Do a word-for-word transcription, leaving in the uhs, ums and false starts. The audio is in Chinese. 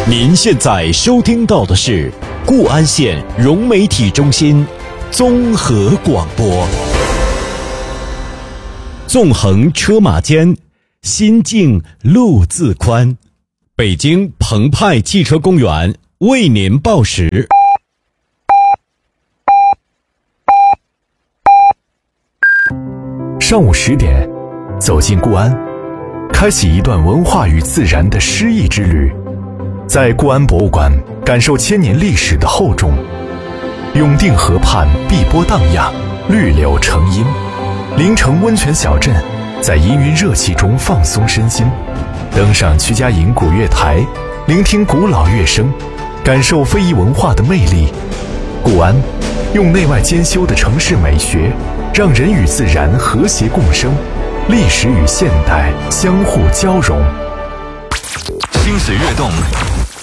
您现在收听到的是固安县融媒体中心综合广播。纵横车马间，心静路自宽。北京澎湃汽车公园为您报时。 上午十点，走进固安，开启一段文化与自然的诗意之旅。在固安博物馆，感受千年历史的厚重。永定河畔碧波荡漾，绿柳成荫。临城温泉小镇，在氤氲热气中放松身心。登上曲家营古月台，聆听古老乐声，感受非遗文化的魅力。固安用内外兼修的城市美学，让人与自然和谐共生，历史与现代相互交融。 心水跃动，